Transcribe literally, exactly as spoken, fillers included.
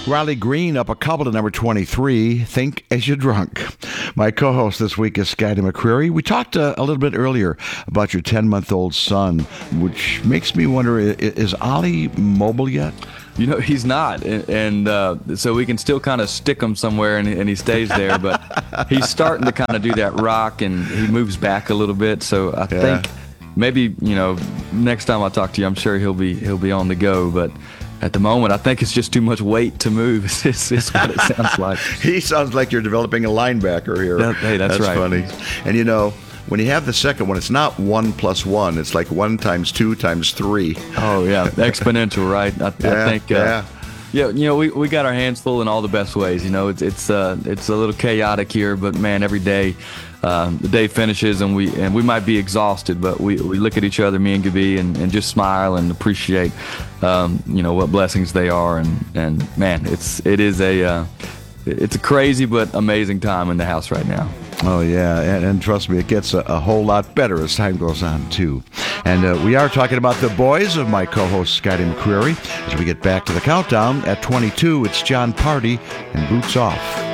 Riley Green up a couple to number twenty-three, Think As You're Drunk. My co-host this week is Scotty McCreery. We talked uh, a little bit earlier about your ten-month-old son, which makes me wonder, is Ollie mobile yet? You know, he's not, and, and uh, so we can still kind of stick him somewhere, and, and he stays there, but he's starting to kind of do that rock, and he moves back a little bit, so I Yeah. think maybe, you know, next time I talk to you, I'm sure he'll be he'll be on the go, but at the moment, I think it's just too much weight to move. It's, it's, it's what it sounds like. He sounds like you're developing a linebacker here. That- hey, that's right. funny. And you know, when you have the second one, it's not one plus one. It's like one times two times three. Oh, yeah, exponential, right? I, Yeah, I think, uh, yeah. yeah, you know, we, we got our hands full in all the best ways. You know, it's it's uh, it's a little chaotic here, but man, every day, um, the day finishes, and we and we might be exhausted, but we, we look at each other, me and Gabi, and, and just smile and appreciate, um, you know, what blessings they are, and, and man, it's it is a uh, it's a crazy but amazing time in the house right now. Oh, yeah, and, and trust me, it gets a, a whole lot better as time goes on, too. And uh, we are talking about the boys of my co-host, Scotty McCreery. As we get back to the countdown, at twenty-two, it's John Party and Boots Off.